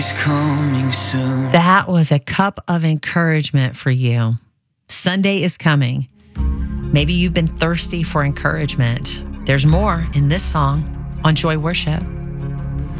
coming soon. That was a cup of encouragement for you. Sunday is coming. Maybe you've been thirsty for encouragement. There's more in this song on Joy Worship.